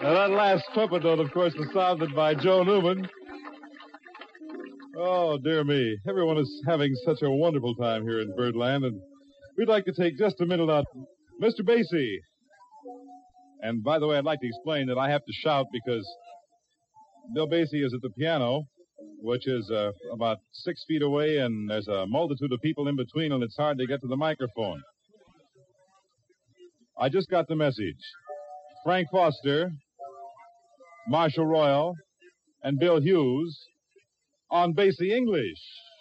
Now, that last trumpet note, of course, was sounded by Joe Newman. Oh, dear me. Everyone is having such a wonderful time here in Birdland, and we'd like to take just a minute out. Mr. Basie. And by the way, I'd like to explain that I have to shout because Bill Basie is at the piano, which is about 6 feet away, and there's a multitude of people in between, and it's hard to get to the microphone. I just got the message. Frank Foster, Marshall Royal, and Bill Hughes on Basie English.